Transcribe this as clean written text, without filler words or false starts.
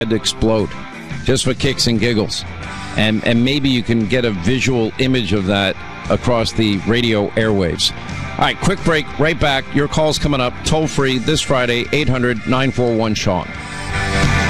to explode, just for kicks and giggles. And maybe you can get a visual image of that across the radio airwaves. All right, quick break, right back. Your call's coming up, toll free this Friday, 800-941-SEAN.